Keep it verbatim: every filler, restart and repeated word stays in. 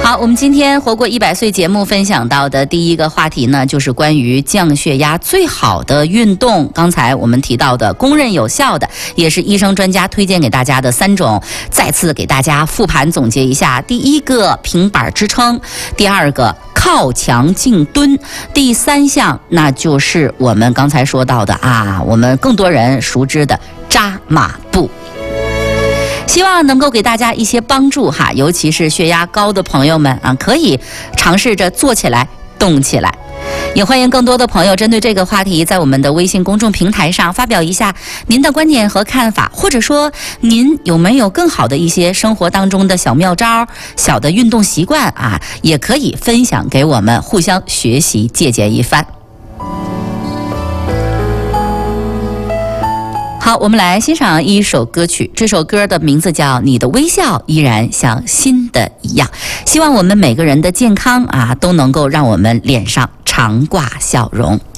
好，我们今天活过一百岁节目分享到的第一个话题呢，就是关于降血压最好的运动。刚才我们提到的公认有效的，也是医生专家推荐给大家的三种，再次给大家复盘总结一下：第一个平板支撑，第二个靠墙静蹲，第三项那就是我们刚才说到的啊，我们更多人熟知的扎马步。希望能够给大家一些帮助哈，尤其是血压高的朋友们啊，可以尝试着做起来、动起来。也欢迎更多的朋友针对这个话题，在我们的微信公众平台上发表一下您的观点和看法，或者说您有没有更好的一些生活当中的小妙招、小的运动习惯啊，也可以分享给我们，互相学习借鉴一番。好，我们来欣赏一首歌曲，这首歌的名字叫《你的微笑依然像新的一样》。希望我们每个人的健康啊，都能够让我们脸上常挂笑容。